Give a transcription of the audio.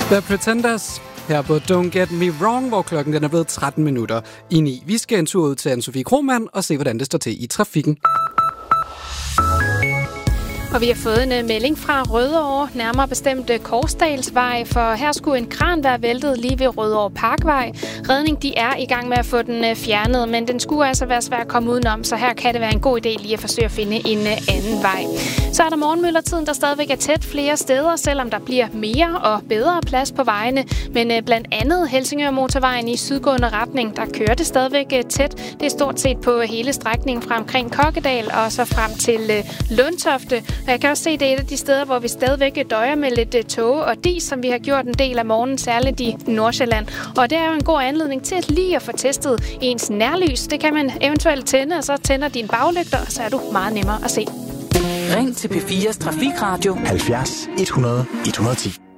The Pretenders her på Don't Get Me Wrong, hvor klokken den er blevet 13 minutter i 9. Vi skal en tur ud til Anne-Sophie Krohmann og se, hvordan det står til i trafikken. Og vi har fået en melding fra Rødovre, nærmere bestemt Korsdalsvej, for her skulle en kran være væltet lige ved Rødovre Parkvej. Redning, de er i gang med at få den fjernet, men den skulle altså være svær at komme udenom, så her kan det være en god idé lige at forsøge at finde en anden vej. Så er der morgenmøllertiden, der stadigvæk er tæt flere steder, selvom der bliver mere og bedre plads på vejene. Men blandt andet Helsingør Motorvejen i sydgående retning, der kører det stadigvæk tæt. Det er stort set på hele strækningen fra omkring Kokkedal og så frem til Lundtofte. Og jeg kan også se, det er et af de steder, hvor vi stadigvæk døjer med lidt tåge og dis, som vi har gjort en del af morgenen, særligt i Nordsjælland. Og det er jo en god anledning til at lige at få testet ens nærlys. Det kan man eventuelt tænde, og så tænder dine baglygter, og så er du meget nemmere at se. Ring til P4's Trafikradio 70 100 110.